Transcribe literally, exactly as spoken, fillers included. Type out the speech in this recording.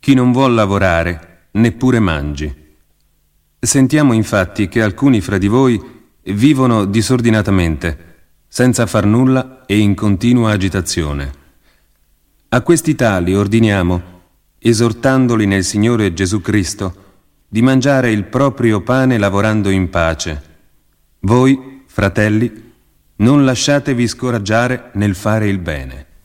Chi non vuol lavorare, neppure mangi. Sentiamo infatti che alcuni fra di voi vivono disordinatamente, senza far nulla e in continua agitazione. A questi tali ordiniamo, esortandoli nel Signore Gesù Cristo, di mangiare il proprio pane lavorando in pace. Voi, fratelli, non lasciatevi scoraggiare nel fare il bene.